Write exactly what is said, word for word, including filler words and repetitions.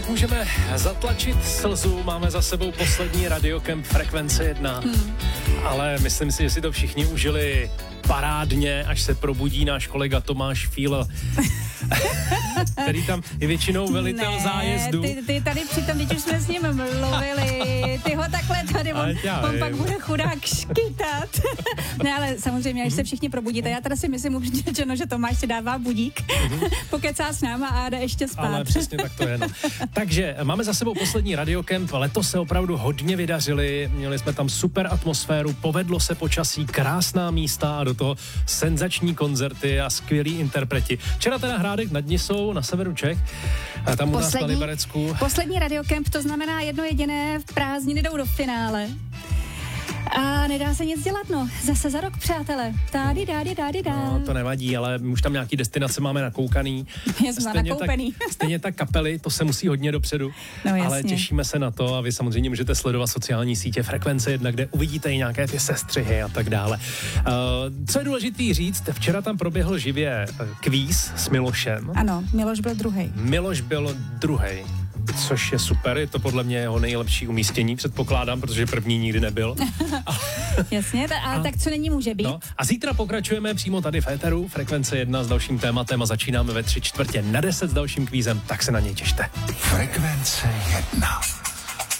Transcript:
tak můžeme zatlačit slzu, máme za sebou poslední radiokemp Frekvence jedna, hmm. ale myslím si, že si to všichni užili parádně, až se probudí náš kolega Tomáš Fíl, který tam je většinou velitel ne, zájezdu. Ty, ty tady přitom, když už jsme s ním mluvili, ty ho takhle tady, on, on pak bude chudák škytat. Ne, ale samozřejmě, až se všichni probudíte, já teda si myslím upřímně řečeno, že Tomáš si dává budík, pokecá s náma a jde ještě spát. Ale přesně tak to je, no. Takže máme za sebou poslední radiokemp, letos se opravdu hodně vydařili, měli jsme tam super atmosféru, povedlo se počasí, krásná místa a do toho senzační koncerty a skvělí interpreti. Včera teda Hrádek nad Nisou na severu Čech, a tam u nás na Liberecku. Poslední radiokemp, to znamená jedno jediné, v prázdniny jdou do finále. A nedá se nic dělat, no. Zase za rok, přátelé. Tády, dády, dády, dá. No, to nevadí, ale my už tam nějaký destinace máme nakoukaný. Jsme nakoupený. Tak, stejně tak kapely, to se musí hodně dopředu. No, ale těšíme se na to a vy samozřejmě můžete sledovat sociální sítě Frekvence jedna, kde uvidíte i nějaké ty sestřihy a tak dále. Uh, co je důležitý říct, včera tam proběhl živě kvíz s Milošem. Ano, Miloš byl druhej. Miloš byl druhej. Což je super, je to podle mě jeho nejlepší umístění, předpokládám, protože první nikdy nebyl. Jasně, ta, ale a, tak co není, může být. No, a zítra pokračujeme přímo tady v éteru, Frekvence jedna s dalším tématem a začínáme ve tři čtvrtě na deset s dalším kvízem, tak se na něj těšte. Frekvence jedna.